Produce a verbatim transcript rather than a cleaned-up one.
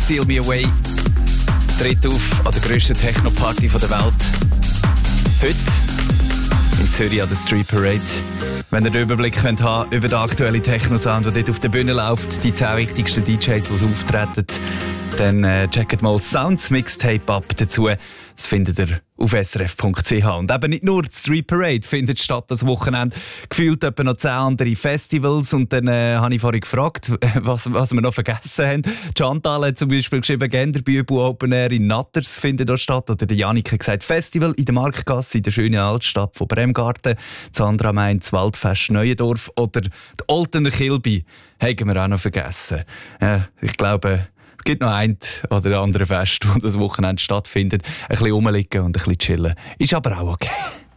Steal Me Away tritt auf an der grössten Techno-Party der Welt. Heute in Zürich an der Street Parade. Wenn ihr den Überblick könnt haben über den aktuellen Techno-Sound, der dort auf der Bühne läuft, die zehn wichtigsten D Js, die auftreten, dann äh, checkt mal Sounds Mixtape ab dazu. Das findet ihr auf s r f punkt c h. Und eben nicht nur die Street Parade findet statt das Wochenende. Gefühlt etwa noch zehn andere Festivals. Und dann äh, habe ich vorhin gefragt, was, was wir noch vergessen haben. Chantal hat zum Beispiel geschrieben, Genderbübel Open Air in Natters findet da statt. Oder der Janik hat gesagt, Festival in der Marktgasse in der schönen Altstadt von Bremgarten. Sandra meint das Waldfest Neuendorf. Oder die Oltener Kilby haben wir auch noch vergessen. Ja, ich glaube, es gibt noch ein oder andere Fest, das das Wochenende stattfindet. Ein bisschen rumliegen und ein bisschen chillen. Ist aber auch okay.